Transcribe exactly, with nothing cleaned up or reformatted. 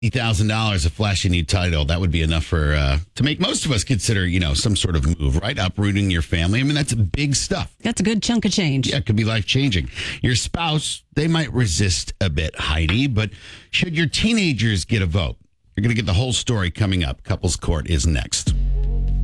fifty thousand dollars, a flashy new title, that would be enough for uh, to make most of us consider, you know, some sort of move, right? Uprooting your family. I mean, that's big stuff. That's a good chunk of change. Yeah, it could be life-changing. Your spouse, they might resist a bit, Heidi, but should your teenagers get a vote? You're going to get the whole story coming up. Couples Court is next.